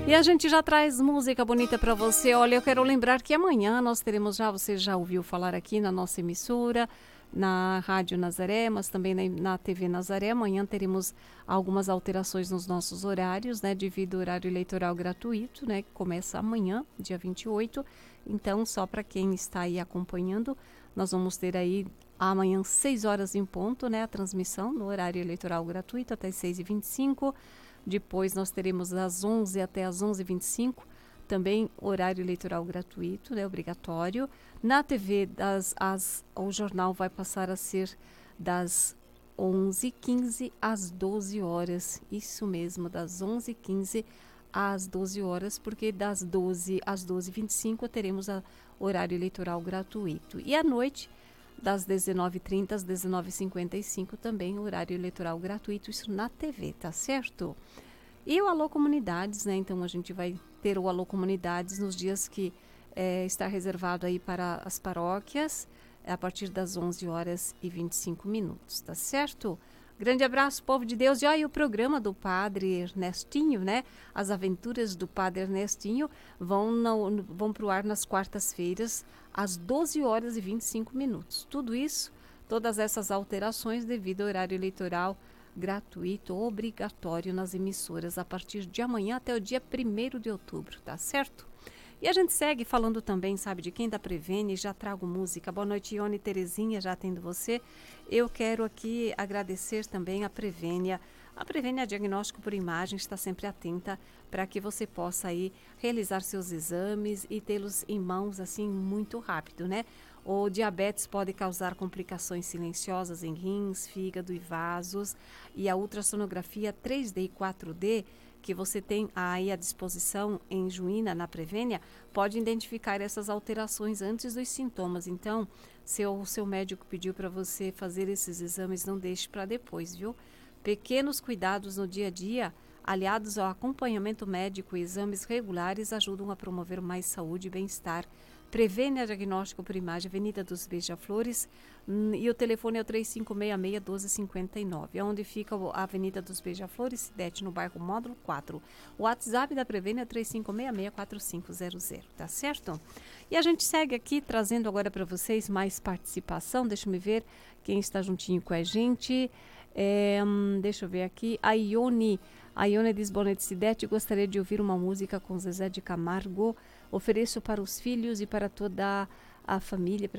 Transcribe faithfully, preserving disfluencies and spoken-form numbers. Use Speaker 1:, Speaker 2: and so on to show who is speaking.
Speaker 1: E a gente já traz música bonita para você. Olha, eu quero lembrar que amanhã nós teremos já, você já ouviu falar aqui na nossa emissora, na Rádio Nazaré, mas também na, na T V Nazaré. Amanhã teremos algumas alterações nos nossos horários, né, devido ao horário eleitoral gratuito, né, que começa amanhã, dia vinte e oito. Então, só para quem está aí acompanhando, nós vamos ter aí amanhã seis horas em ponto, né, a transmissão no horário eleitoral gratuito até seis e vinte e cinco. Depois nós teremos das onze até as onze e vinte e cinco, também horário eleitoral gratuito, né, obrigatório. Na T V, das, as, o jornal vai passar a ser das onze e quinze às doze horas. Isso mesmo, das onze e quinze às doze horas, porque das doze às doze e vinte e cinco teremos o horário eleitoral gratuito. E à noite, das dezenove e trinta às dezenove e cinquenta e cinco, também horário eleitoral gratuito, isso na T V, tá certo? E o Alô Comunidades, né? Então a gente vai ter o Alô Comunidades nos dias que é, está reservado aí para as paróquias, a partir das onze horas e vinte e cinco minutos, tá certo? Grande abraço, povo de Deus. E aí o programa do Padre Ernestinho, né? As aventuras do Padre Ernestinho vão, no, vão para o ar nas quartas-feiras, às doze horas e vinte e cinco minutos. Tudo isso, todas essas alterações devido ao horário eleitoral gratuito, obrigatório nas emissoras a partir de amanhã até o dia primeiro de outubro, tá certo? E a gente segue falando também, sabe, de quem da Prevene, já trago música. Boa noite, Ione Terezinha, já atendo você. Eu quero aqui agradecer também a Prevênia. A Prevênia Diagnóstico por Imagem está sempre atenta para que você possa aí realizar seus exames e tê-los em mãos assim muito rápido, né? O diabetes pode causar complicações silenciosas em rins, fígado e vasos. E a ultrassonografia três D e quatro D que você tem aí à disposição em Juína, na Prevênia, pode identificar essas alterações antes dos sintomas. Então, se o seu médico pediu para você fazer esses exames, não deixe para depois, viu? Pequenos cuidados no dia a dia, aliados ao acompanhamento médico e exames regulares, ajudam a promover mais saúde e bem-estar. Prevênia Diagnóstico por Imagem, Avenida dos Beija-Flores, hum, e o telefone é o três cinco seis seis, um dois cinco nove. É onde fica a Avenida dos Beija-Flores, Cidete, no bairro Módulo quatro. O WhatsApp da Prevênia é três cinco seis seis, quatro cinco zero zero, tá certo? E a gente segue aqui trazendo agora para vocês mais participação. Deixa eu me ver quem está juntinho com a gente. É, hum, deixa eu ver aqui. A Ione, a Ione diz: boa noite, Cidete. Gostaria de ouvir uma música com Zezé de Camargo. Ofereço para os filhos e para toda a família,